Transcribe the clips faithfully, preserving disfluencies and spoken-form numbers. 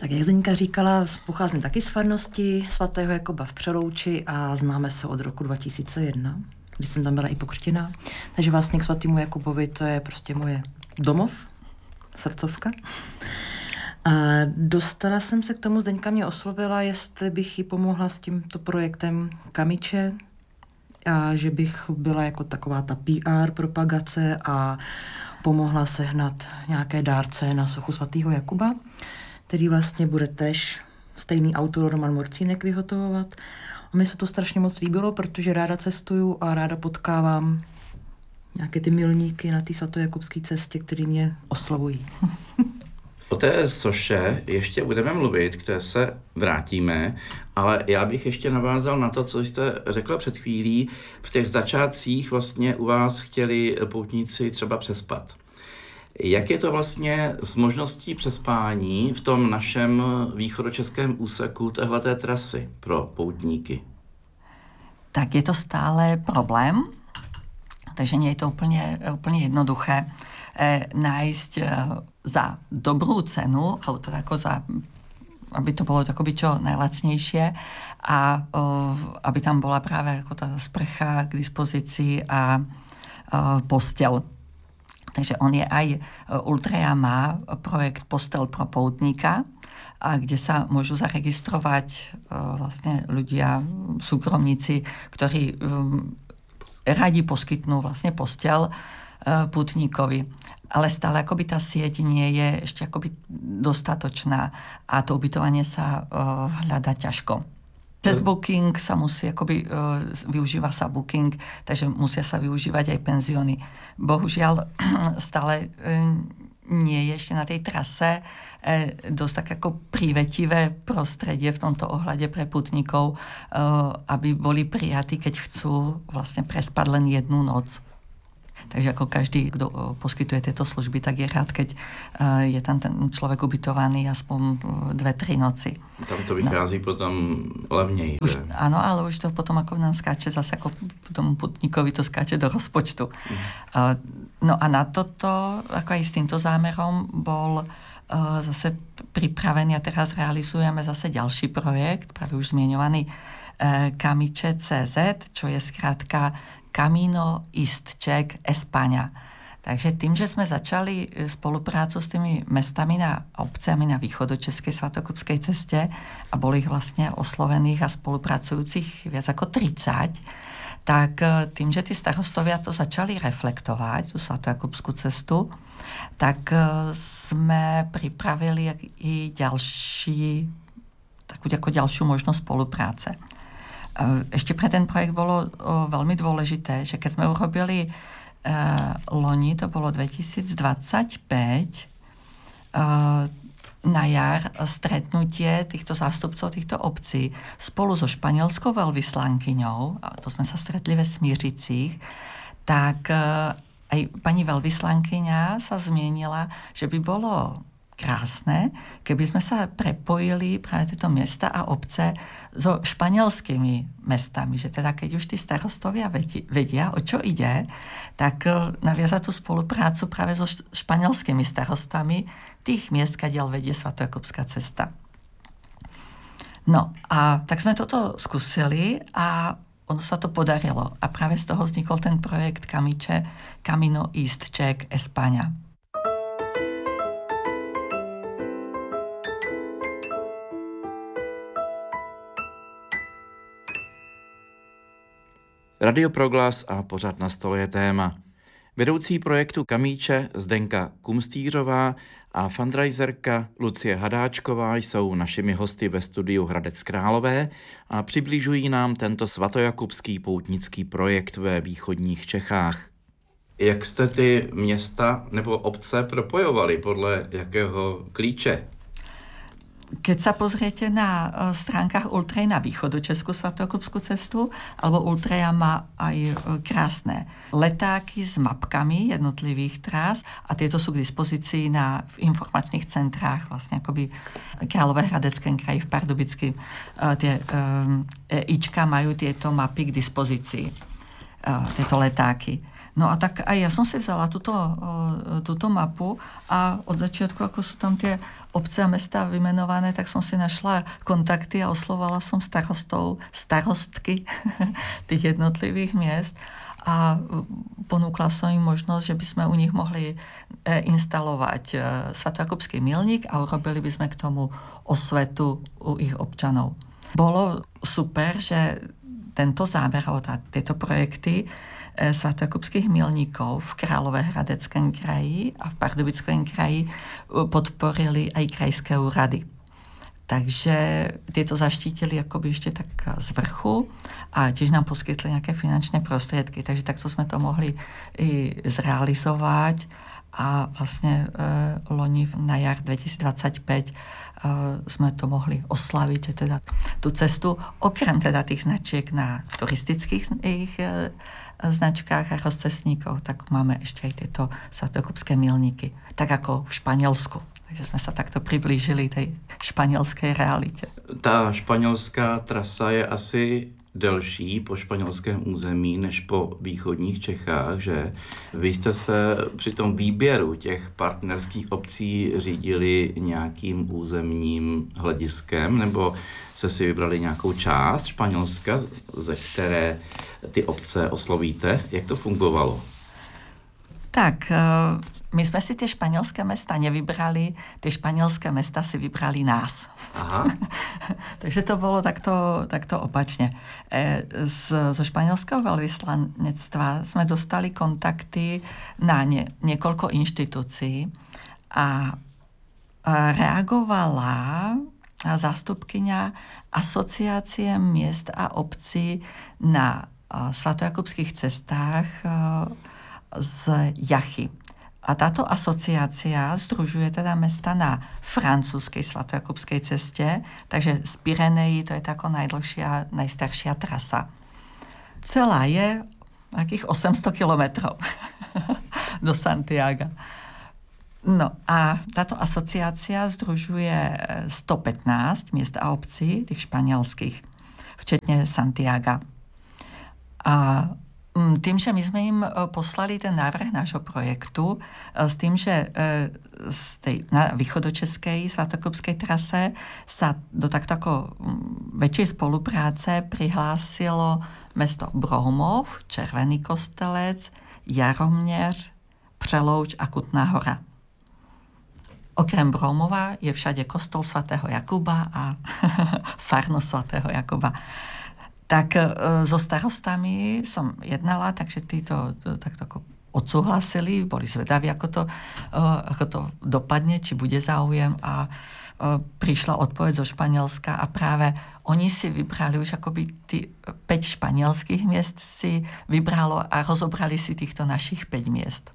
Tak jak Zdeňka říkala, pocházím taky z farnosti svatého Jakuba v Přelouči a známe se od roku dva tisíce jedna, když jsem tam byla i pokřtěná. Takže vlastně k svatému Jakubovi to je prostě moje domov, srdcovka. A dostala jsem se k tomu, Zdeňka mě oslovila, jestli bych jí pomohla s tímto projektem Kamiče a že bych byla jako taková ta P R propagace a pomohla sehnat nějaké dárce na sochu svatého Jakuba, který vlastně bude tež stejný autor Roman Morcínek vyhotovovat. A mně se to strašně moc líbilo, protože ráda cestuju a ráda potkávám nějaké ty milníky na té svatojakubské cestě, které mě oslovují. O té soše ještě budeme mluvit, které se vrátíme, ale já bych ještě navázal na to, co jste řekla před chvílí. V těch začátcích vlastně u vás chtěli poutníci třeba přespat. Jak je to vlastně s možností přespání v tom našem východočeském úseku téhleté trasy pro poutníky? Tak je to stále problém, takže nie je to úplně, úplně jednoduché eh, nájsť eh, za dobrú cenu, alebo teda ako za, aby to bolo takoby čo najlacnejšie a eh, aby tam bola práve ako tá sprcha k dispozícii a eh, postel. Takže on je aj, Ultraja má projekt Postel pro poutníka, a kde sa môžu zaregistrovať uh, vlastne ľudia, súkromníci, ktorí um, radi poskytnú vlastne postel uh, putníkovi. Ale stále akoby tá sieť nie je ešte akoby dostatočná a to ubytovanie sa uh, hľadá ťažko. Cez booking sa musí, akoby uh, využíva sa booking, takže musia sa využívať aj penzióny. Bohužiaľ stále uh, nie je ešte na tej trase uh, dosť tak ako prívetivé prostredie v tomto ohľade pre putníkov, uh, aby boli prijatí, keď chcú vlastne prespať len jednu noc. Takže ako každý, kto poskytuje tieto služby, tak je rád, keď je tam ten človek ubytovaný aspoň dve, tri noci. Tam to vychází no. potom levněji. Už, áno, ale už to potom ako nám skáče zase ako tomu putníkovi to skáče do rozpočtu. Mm. No a na toto, ako aj s týmto zámerom, bol zase pripravený a teraz realizujeme zase ďalší projekt, práve už zmieňovaný Kamiče bodka cé zet, čo je skrátka Camino East Czech España. Takže tým, že sme začali spoluprácu s tými mestami na obcami na východočeskej svatokupskej ceste a boli ich vlastne oslovených a spolupracujúcich viac ako tridsať, tak tým, že tí starostovia to začali reflektovať, tú svatojakubskú cestu, tak sme pripravili i ďalší, takú ako ďalšiu možnosť spolupráce. Ešte pre ten projekt bolo o, veľmi dôležité, že keď sme urobili e, loni, to bolo dvetisícdvadsaťpäť, e, na jar stretnutie týchto zástupcov týchto obcí spolu so španielskou veľvyslankyňou, a to sme sa stretli ve Smířicích, tak e, aj pani veľvyslankyňa sa zmienila, že by bolo krásne, keby sme sa prepojili práve tieto mesta a obce so španielskými mestami, že teda keď už tí starostovia vedia, o čo ide, tak naviazať tú spoluprácu práve so španielskými starostami tých miest, kadiaľ vedie svatojakubská cesta. No a tak sme toto skúsili a ono sa to podarilo. A práve z toho vznikol ten projekt Kamiče, Camino East Czech España. Radio Proglas a pořad Na stole je téma. Vedoucí projektu Kamíče Zdenka Kumstýřová a fundraiserka Lucie Hadáčková jsou našimi hosty ve studiu Hradec Králové a přibližují nám tento svatojakubský poutnický projekt ve východních Čechách. Jak jste ty města nebo obce propojovali? Podle jakého klíče? Keď sa pozriete na stránkach Ultrej na východočeskú svatojakubskú cestu, alebo Ultraja má aj krásne letáky s mapkami jednotlivých trás a tieto sú k dispozícii na v informačných centrách, vlastne akoby Královéhradeckém kraji v Pardubicky. Tie um, ička majú tieto mapy k dispozícii, uh, tieto letáky. No a tak aj ja som si vzala túto, túto mapu a od začiatku, ako sú tam tie obce a mesta vymenované, tak som si našla kontakty a oslovala som starostov, starostky tých jednotlivých miest a ponúkla som im možnosť, že by sme u nich mohli instalovať svatojakubský milník a urobili by sme k tomu osvetu u ich občanov. Bolo super, že tento záber, tieto projekty svatojakubských milníkov v Královéhradeckém kraji a v Pardubickém kraji podporili aj krajské úrady. Takže tieto zaštítili akoby ešte tak z vrchu a tiež nám poskytli nejaké finančné prostriedky. Takže takto sme to mohli i zrealizovať a vlastne e, loni na jar dvetisícdvadsaťpäť e, sme to mohli oslaviť, že teda tú cestu, okrem teda tých značiek na turistických ich e, značkách a rozcestníkov, tak máme ešte aj tieto svatojakubské milníky, tak ako v Španielsku. Takže sme sa takto priblížili tej španělské realite. Ta španělská trasa je asi delší po španělském území než po východních Čechách, že? Vy jste se při tom výběru těch partnerských obcí řídili nějakým územním hlediskem, nebo jste si vybrali nějakou část Španělska, ze které ty obce oslovíte? Jak to fungovalo? Tak, my sme si tie španielské mesta nevybrali, tie španielské mesta si vybrali nás. Aha. Takže to bolo takto, takto opačne. Z, zo španielského veľvyslanectva sme dostali kontakty na nie, niekoľko inštitúcií a reagovala zástupkyňa Asociácie miest a obcí na svatojakubských cestách z Jachy. A táto asociácia združuje teda mesta na francúzskej svatojakubskej ceste, takže z Pyrenejí to je tako najdlhšia, najstaršia trasa. Celá je nejakých osemsto kilometrov do Santiaga. No a táto asociácia združuje stopätnásť miest a obcí, tých španielských, včetne Santiaga. A tým, že my sme im poslali ten návrh nášho projektu s tým, že z tej na východočeskej svatojakubskej trase sa do takto ako väčšej spolupráce prihlásilo mesto Broumov, Červený Kostelec, Jaromněř, Přelouč a Kutná Hora. Okrem Broumova je všade kostol svätého Jakuba a farnosť svätého Jakuba. Tak so starostami som jednala, takže títo takto ako odsúhlasili, boli zvedaví, ako to, ako to dopadne, či bude záujem a prišla odpoveď zo Španielska a práve oni si vybrali už akoby tí päť španielských miest si vybralo a rozobrali si týchto našich päť miest.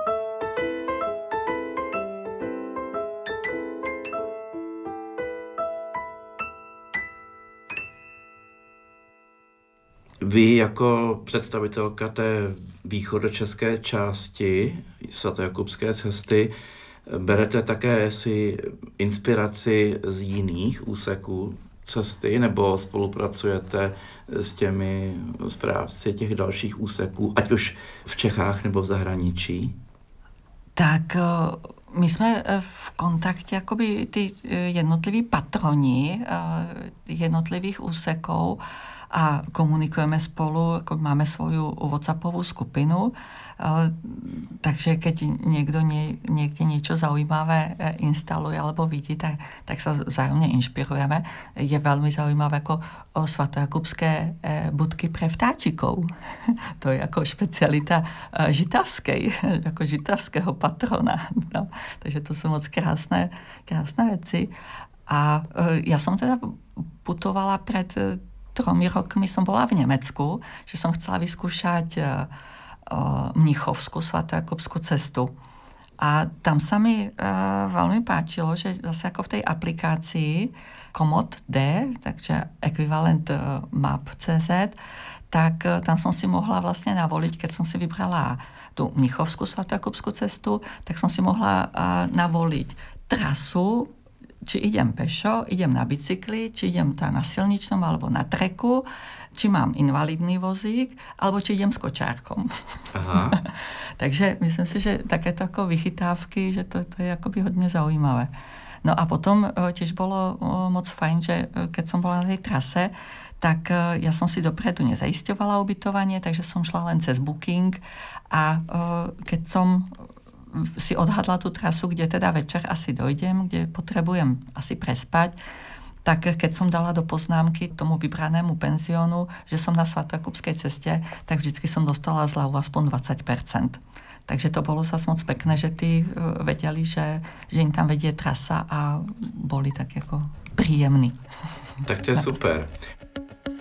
Vy jako představitelka té východočeské části svatojakubské cesty berete také si inspiraci z jiných úseků cesty nebo spolupracujete s těmi správci těch dalších úseků, ať už v Čechách nebo v zahraničí? Tak my jsme v kontakte, akoby ty jednotliví patroni jednotlivých úsekov a komunikujeme spolu, ako máme svoju WhatsAppovú skupinu, takže keď niekto nie, niekde niečo zaujímavé instaluje alebo vidí, tak, tak sa vzájomne inšpirujeme. Je veľmi zaujímavé ako o svatojakubské budky pre vtáčikov. To je ako špecialita žitavskej, ako žitavského patrona. No, takže to sú moc krásne, krásne veci. A ja som teda putovala pred tromi rokmi som bola v Nemecku, že som chcela vyskúšať uh, uh, mnichovskú svatojakubskú cestu. A tam sa mi uh, veľmi páčilo, že zase ako v tej aplikácii Komoot D, takže ekvivalent uh, map bodka cé zet, tak uh, tam som si mohla vlastne navoliť, keď som si vybrala tú mnichovskú svatojakubskú cestu, tak som si mohla uh, navoliť trasu či idem pešo, idem na bicykli, či idem tá na silničnom alebo na treku, či mám invalidný vozík, alebo či idem s kočárkom. Aha. Takže myslím si, že takéto ako vychytávky, že to, to je akoby hodne zaujímavé. No a potom tiež bolo moc fajn, že keď som bola na tej trase, tak ja som si dopredu nezaisťovala ubytovanie, takže som šla len cez booking a keď som si odhadla tú trasu, kde teda večer asi dojdem, kde potrebujem asi prespať, tak keď som dala do poznámky tomu vybranému penziónu, že som na Svatojakubskej ceste, tak vždycky som dostala zľavu aspoň dvadsať percent. Takže to bolo zase moc pekné, že tí vedeli, že, že im tam vedie trasa a boli tak ako príjemní. Tak to je super.